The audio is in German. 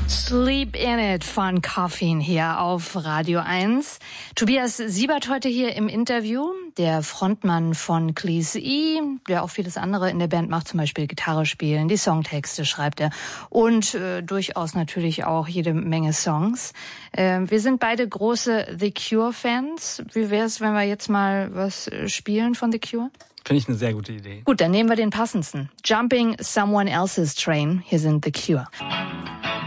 Sleep in it von Coffin hier auf Radio 1. Tobias Siebert heute hier im Interview, der Frontmann von Cleese E, der auch vieles andere in der Band macht, zum Beispiel Gitarre spielen, die Songtexte schreibt er und durchaus natürlich auch jede Menge Songs. Wir sind beide große The Cure-Fans. Wie wäre es, wenn wir jetzt mal was spielen von The Cure? Finde ich eine sehr gute Idee. Gut, dann nehmen wir den passendsten. Jumping Someone Else's Train. Hier sind The Cure.